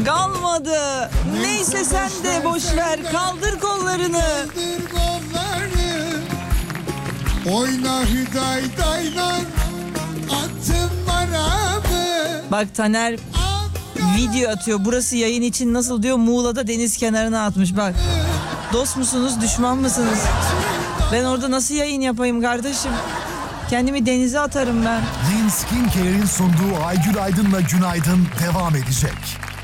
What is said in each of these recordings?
kalmadı. Neyse sen de boş ver, kaldır kollarını. Kaldır kollarını. Oyna hüday daylan. Atın maramı. Bak Taner video atıyor. Burası yayın için nasıl diyor? Muğla'da deniz kenarına atmış bak. Dost musunuz, düşman mısınız? Ben orada nasıl yayın yapayım kardeşim? Kendimi denize atarım ben. Lin Skincare'in sunduğu Aygül Aydın'la Günaydın devam edecek.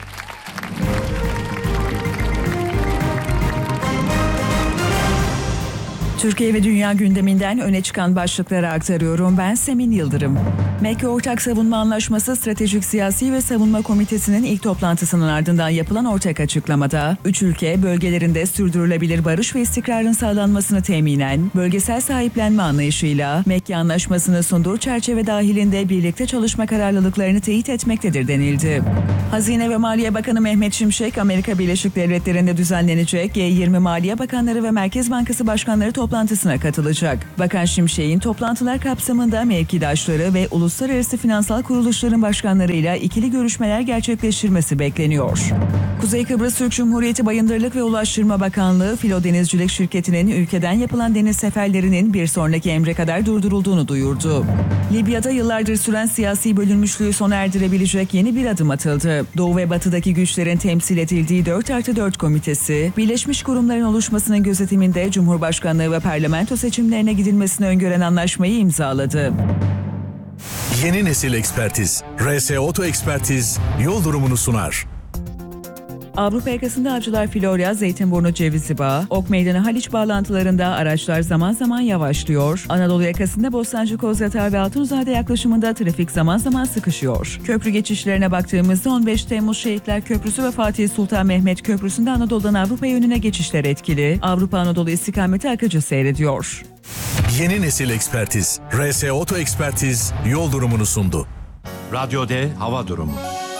Türkiye ve dünya gündeminden öne çıkan başlıkları aktarıyorum. Ben Semin Yıldırım. MEK Ortak Savunma Anlaşması Stratejik Siyasi ve Savunma Komitesi'nin ilk toplantısının ardından yapılan ortak açıklamada, 3 ülke bölgelerinde sürdürülebilir barış ve istikrarın sağlanmasını teminen, bölgesel sahiplenme anlayışıyla MEK Anlaşması'nı sunduğu çerçeve dahilinde birlikte çalışma kararlılıklarını teyit etmektedir denildi. Hazine ve Maliye Bakanı Mehmet Şimşek, Amerika Birleşik Devletleri'nde düzenlenecek G20 Maliye Bakanları ve Merkez Bankası Başkanları toplantısına katılacak. Bakan Şimşek'in toplantılar kapsamında mevkidaşları ve uluslararası finansal kuruluşların başkanlarıyla ikili görüşmeler gerçekleştirmesi bekleniyor. Kuzey Kıbrıs Türk Cumhuriyeti Bayındırlık ve Ulaştırma Bakanlığı, Filo Denizcilik Şirketi'nin ülkeden yapılan deniz seferlerinin bir sonraki emre kadar durdurulduğunu duyurdu. Libya'da yıllardır süren siyasi bölünmüşlüğü sona erdirebilecek yeni bir adım atıldı. Doğu ve batıdaki güçlerin temsil edildiği 4+4 komitesi, birleşmiş kurumların oluşmasının gözetiminde Cumhurbaşkanlığı ve parlamento seçimlerine gidilmesini öngören anlaşmayı imzaladı. Yeni nesil ekspertiz. RS Oto Ekspertiz yol durumunu sunar. Avrupa yakasında Avcılar Florya, Zeytinburnu Cevizli Bağ, Ok Meydanı Haliç bağlantılarında araçlar zaman zaman yavaşlıyor. Anadolu yakasında Bostancı Kozyatağı ve Altunizade yaklaşımında trafik zaman zaman sıkışıyor. Köprü geçişlerine baktığımızda 15 Temmuz Şehitler Köprüsü ve Fatih Sultan Mehmet Köprüsü'nde Anadolu'dan Avrupa yönüne geçişler etkili. Avrupa Anadolu istikameti akıcı seyrediyor. Yeni nesil ekspertiz. RS Oto Ekspertiz yol durumunu sundu. Radyo D hava durumu.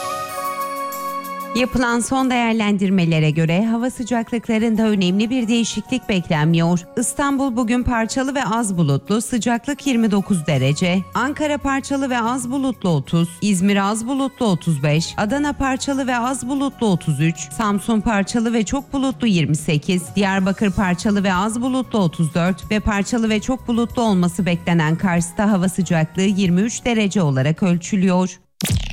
Yapılan son değerlendirmelere göre hava sıcaklıklarında önemli bir değişiklik beklenmiyor. İstanbul bugün parçalı ve az bulutlu, sıcaklık 29 derece. Ankara parçalı ve az bulutlu 30, İzmir az bulutlu 35, Adana parçalı ve az bulutlu 33, Samsun parçalı ve çok bulutlu 28, Diyarbakır parçalı ve az bulutlu 34 ve parçalı ve çok bulutlu olması beklenen Kars'ta hava sıcaklığı 23 derece olarak ölçülüyor.